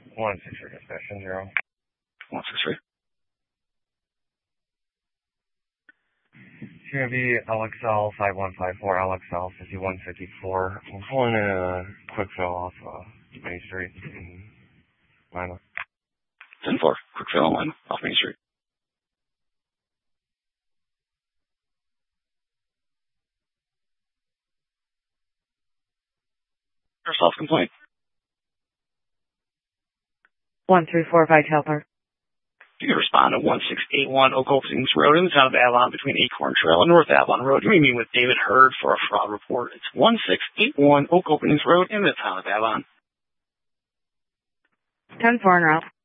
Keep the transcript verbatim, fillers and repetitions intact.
One six three discussion zero. One six three. It's gonna be L X L five one five four, L X L fifty one fifty four. I'm pulling in a quick fill off uh, Main Street in Lima. ten four. Quick fill on Lima off Main Street. Self complaint. One three four Vital Park. You can respond to one six eight one Oak Openings Road in the town of Avalon between Acorn Trail and North Avalon Road. You may meet with David Hurd for a fraud report. It's one six eight one Oak Openings Road in the town of Avalon. ten four en route.